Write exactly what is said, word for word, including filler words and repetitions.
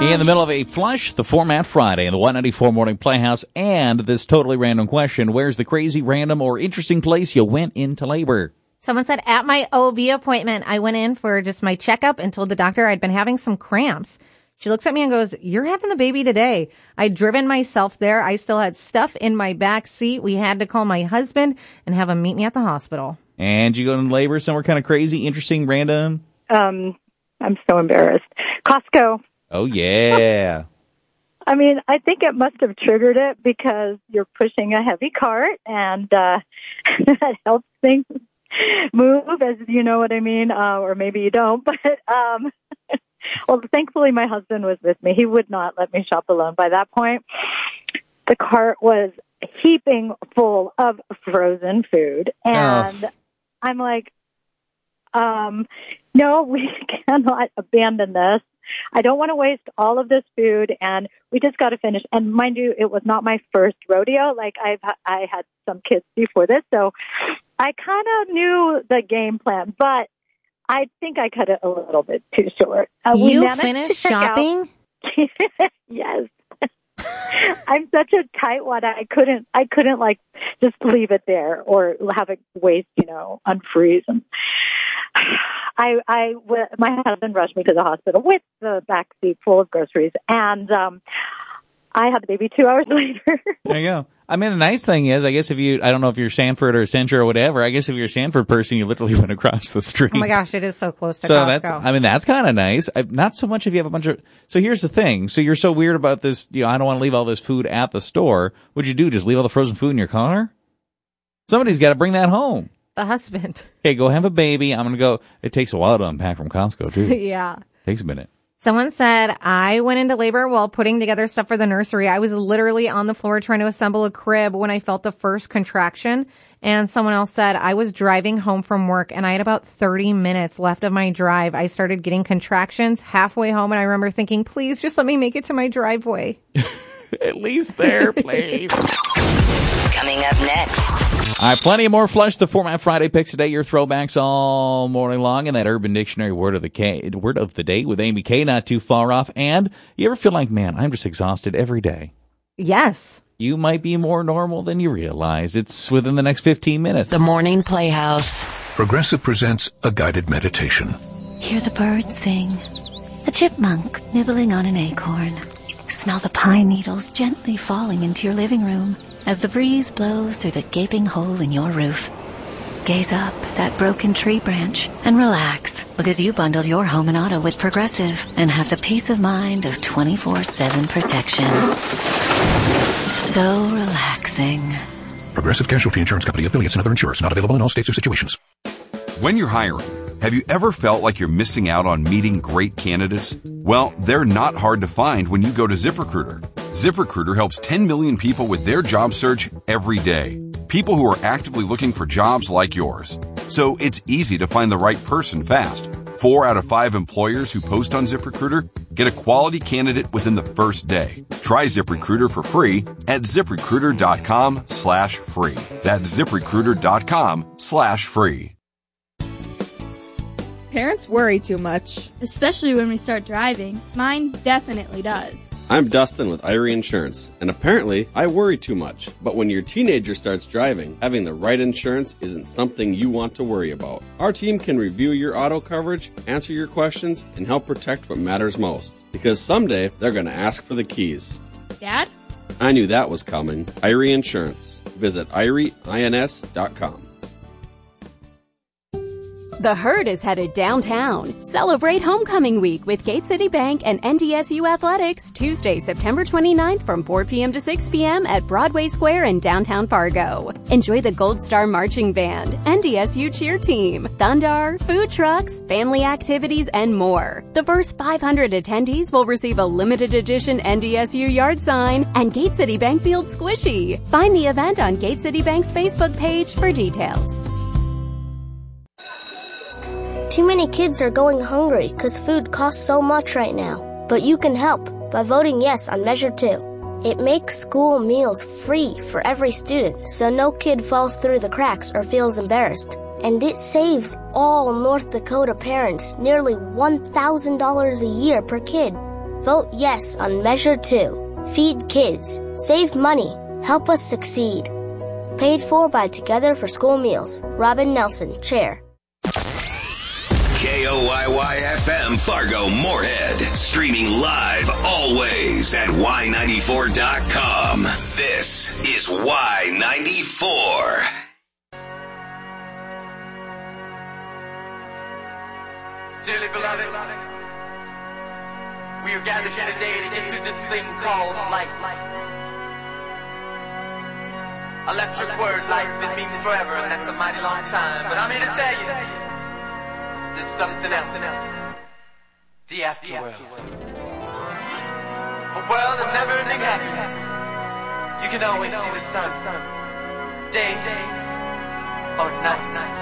In the middle of a flush, the Format Friday in the one ninety-four Morning Playhouse, and this totally random question: where's the crazy, random, or interesting place you went into labor? Someone said, at my O B appointment, I went in for just my checkup and told the doctor I'd been having some cramps. She looks at me and goes, you're having the baby today. I'd driven myself there. I still had stuff in my back seat. We had to call my husband and have him meet me at the hospital. And you go into labor somewhere kind of crazy, interesting, random? Um, I'm so embarrassed. Costco. Oh, yeah. I mean, I think it must have triggered it because you're pushing a heavy cart, and uh, that helps things move, as you know what I mean, uh, or maybe you don't. But, um, well, thankfully my husband was with me. He would not let me shop alone by that point. The cart was heaping full of frozen food, and oh. I'm like, um, no, we cannot abandon this. I don't want to waste all of this food, and we just got to finish. And mind you, it was not my first rodeo. Like I've, I had some kids before this, so I kind of knew the game plan, but I think I cut it a little bit too short. Uh, you finished shopping? Yes. I'm such a tightwad. I couldn't, I couldn't like just leave it there or have it waste, you know, unfreeze. And I, I, my husband rushed me to the hospital with the back seat full of groceries, and um, I had the baby two hours later. There you go. I mean, the nice thing is, I guess if you, I don't know if you're Sanford or Centra or whatever, I guess if you're a Sanford person, you literally went across the street. Oh my gosh, it is so close to so Costco. That's, I mean, that's kind of nice. I, not so much if you have a bunch of, so here's the thing. So you're so weird about this, you know, I don't want to leave all this food at the store. What'd you do? Just leave all the frozen food in your car? Somebody's got to bring that home. The husband. Hey, go have a baby. I'm going to go. It takes a while to unpack from Costco, too. Yeah. Takes a minute. Someone said, I went into labor while putting together stuff for the nursery. I was literally on the floor trying to assemble a crib when I felt the first contraction. And someone else said, I was driving home from work and I had about thirty minutes left of my drive. I started getting contractions halfway home, and I remember thinking, please just let me make it to my driveway. At least there, please. Coming up next. All right, plenty of more Flush the Format Friday picks today. Your throwbacks all morning long, and that Urban Dictionary word of the K, word of the day with Amy K. Not too far off. And you ever feel like, man, I'm just exhausted every day? Yes. You might be more normal than you realize. It's within the next fifteen minutes. The Morning Playhouse. Progressive presents a guided meditation. Hear the birds sing. A chipmunk nibbling on an acorn. Smell the pine needles gently falling into your living room as the breeze blows through the gaping hole in your roof. Gaze up at that broken tree branch and relax, because you bundled your home and auto with Progressive and have the peace of mind of twenty-four seven protection. So relaxing. Progressive Casualty Insurance Company, affiliates, and other insurers. Not available in all states or situations. When you're hiring, have you ever felt like you're missing out on meeting great candidates? Well, they're not hard to find when you go to ZipRecruiter. ZipRecruiter helps ten million people with their job search every day. People who are actively looking for jobs like yours. So it's easy to find the right person fast. Four out of five employers who post on ZipRecruiter get a quality candidate within the first day. Try ZipRecruiter for free at ZipRecruiter.com slash free. That's ZipRecruiter.com slash free. Parents worry too much. Especially when we start driving. Mine definitely does. I'm Dustin with Irie Insurance, and apparently I worry too much. But when your teenager starts driving, having the right insurance isn't something you want to worry about. Our team can review your auto coverage, answer your questions, and help protect what matters most. Because someday they're going to ask for the keys. Dad? I knew that was coming. Irie Insurance. Visit irie ins dot com. The Herd is headed downtown. Celebrate Homecoming Week with Gate City Bank and N D S U Athletics Tuesday, September twenty-ninth from four p.m. to six p.m. at Broadway Square in downtown Fargo. Enjoy the Gold Star Marching Band, N D S U Cheer Team, Thundar, food trucks, family activities, and more. The first five hundred attendees will receive a limited edition N D S U yard sign and Gate City Bank Field Squishy. Find the event on Gate City Bank's Facebook page for details. Too many kids are going hungry because food costs so much right now. But you can help by voting yes on Measure two. It makes school meals free for every student, so no kid falls through the cracks or feels embarrassed. And it saves all North Dakota parents nearly one thousand dollars a year per kid. Vote yes on Measure two. Feed kids. Save money. Help us succeed. Paid for by Together for School Meals. Robin Nelson, Chair. K O Y Y F M Fargo Moorhead. Streaming live always at Y ninety-four dot com. This is Y ninety-four. Dearly beloved, we are gathered here today to get through this thing called life. Electric word, life, it means forever, and that's a mighty long time. But I'm here to tell you, there's something else. The afterworld. A world of never-ending happiness. You can always see the sun, day or night.